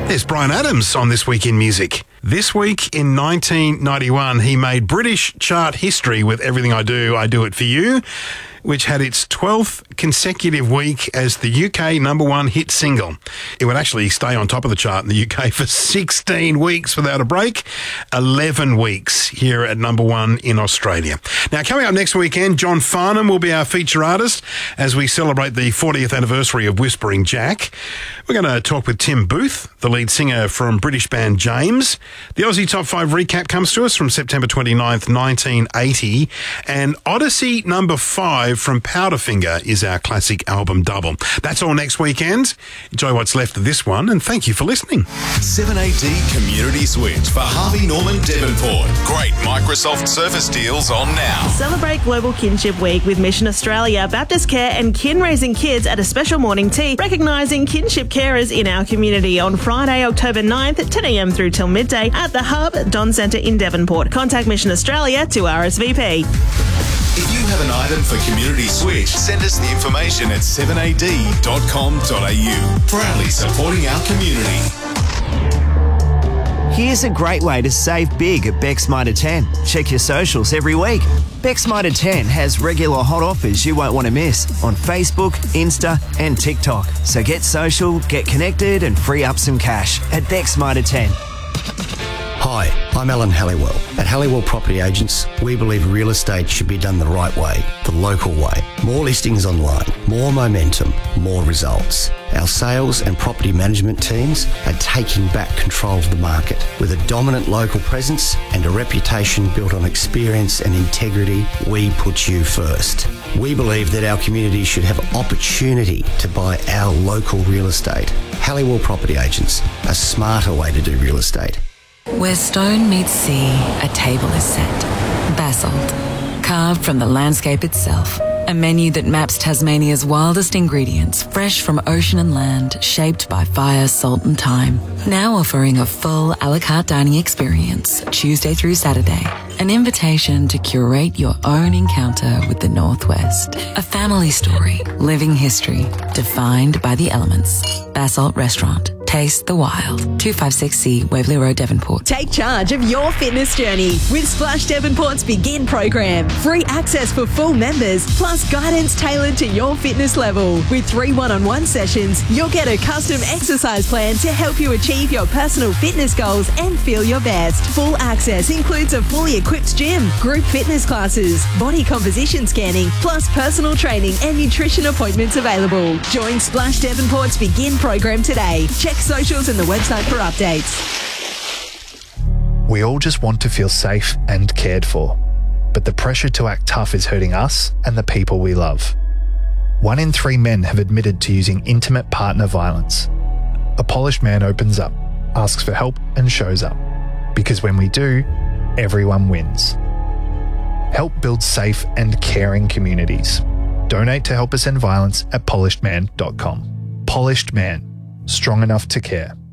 There's Bryan Adams on This Week in Music. This week in 1991, he made British chart history with Everything I Do It For You, which had its 12th consecutive week as the UK number one hit single. It would actually stay on top of the chart in the UK for 16 weeks without a break, 11 weeks here at number one in Australia. Now, coming up next weekend, John Farnham will be our feature artist as we celebrate the 40th anniversary of Whispering Jack. We're going to talk with Tim Booth, the lead singer from British band James. The Aussie Top 5 recap comes to us from September 29th, 1980. And Odyssey number 5 from Powderfinger is our classic album double. That's all next weekend. Enjoy what's left of this one, and thank you for listening. 7AD Community Switch for Harvey Norman Devonport. Great Microsoft Surface deals on now. Celebrate Global Kinship Week with Mission Australia, Baptist Care and Kin Raising Kids at a special morning tea, recognising kinship carers in our community on Friday, October 9th at 10 a.m. through till midday at the Hub Don Centre in Devonport. Contact Mission Australia to RSVP. If you have an item for Community Switch, send us the information at 7ad.com.au. Proudly supporting our community. Here's a great way to save big at Beck's Mitre 10. Check your socials every week. Beck's Mitre 10 has regular hot offers you won't want to miss on Facebook, Insta and TikTok. So get social, get connected and free up some cash at Beck's Mitre 10. Hi, I'm Alan Halliwell. At Halliwell Property Agents, we believe real estate should be done the right way, the local way. More listings online, more momentum, more results. Our sales and property management teams are taking back control of the market. With a dominant local presence and a reputation built on experience and integrity, we put you first. We believe that our community should have opportunity to buy our local real estate. Halliwell Property Agents, a smarter way to do real estate. Where stone meets sea, a table is set. Basalt, carved from the landscape itself. A menu that maps Tasmania's wildest ingredients, fresh from ocean and land, shaped by fire, salt and time. Now offering a full a la carte dining experience, Tuesday through Saturday. An invitation to curate your own encounter with the Northwest. A family story, living history, defined by the elements. Basalt Restaurant. Taste the wild. 256C Waverley Road, Devonport. Take charge of your fitness journey with Splash Devonport's Begin program. Free access for full members, plus guidance tailored to your fitness level. With 3 one-on-one sessions, you'll get a custom exercise plan to help you achieve your personal fitness goals and feel your best. Full access includes a fully equipped gym, group fitness classes, body composition scanning, plus personal training and nutrition appointments available. Join Splash Devonport's Begin program today. Check socials and the website for updates. We all just want to feel safe and cared for, but the pressure to act tough is hurting us and the people we love. 1 in 3 men have admitted to using intimate partner violence. A polished man opens up, asks for help and shows up. Because when we do, everyone wins. Help build safe and caring communities. Donate to help us end violence at polishedman.com. Polished Man. Strong enough to care.